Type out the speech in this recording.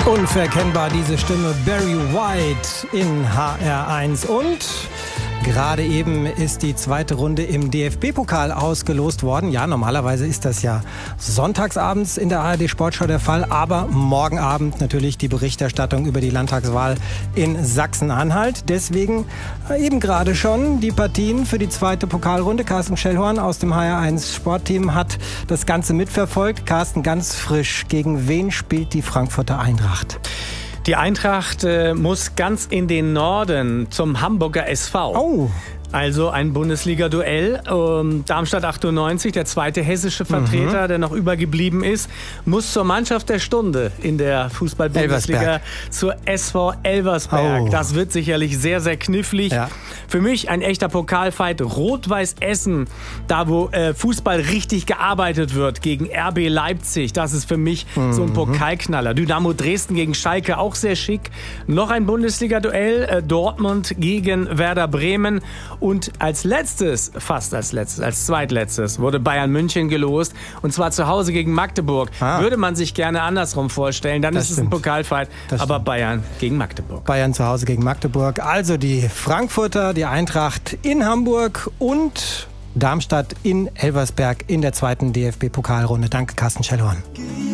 Unverkennbar diese Stimme, Barry White in HR1. Und gerade eben ist die zweite Runde im DFB-Pokal ausgelost worden. Ja, normalerweise ist das ja sonntagsabends in der ARD-Sportschau der Fall. Aber morgen Abend natürlich die Berichterstattung über die Landtagswahl in Sachsen-Anhalt. Deswegen eben gerade schon die Partien für die zweite Pokalrunde. Carsten Schellhorn aus dem HR1 Sportteam hat das Ganze mitverfolgt. Carsten, ganz frisch, gegen wen spielt die Frankfurter Eintracht? Die Eintracht muss ganz in den Norden zum Hamburger SV. Oh. Also ein Bundesliga-Duell. Darmstadt 98, der zweite hessische Vertreter, der noch übergeblieben ist, muss zur Mannschaft der Stunde in der Fußball-Bundesliga zur SV Elversberg. Oh. Das wird sicherlich sehr, sehr knifflig. Ja. Für mich ein echter Pokalfight. Rot-Weiß Essen, da wo Fußball richtig gearbeitet wird, gegen RB Leipzig. Das ist für mich so ein Pokalknaller. Dynamo Dresden gegen Schalke, auch sehr schick. Noch ein Bundesliga-Duell, Dortmund gegen Werder Bremen. Und als zweitletztes, wurde Bayern München gelost. Und zwar zu Hause gegen Magdeburg. Würde man sich gerne andersrum vorstellen. Dann ist es ein Pokalfight. Aber Bayern gegen Magdeburg. Bayern zu Hause gegen Magdeburg. Also die Frankfurter, die Eintracht in Hamburg und Darmstadt in Elversberg in der zweiten DFB-Pokalrunde. Danke, Carsten Schellhorn.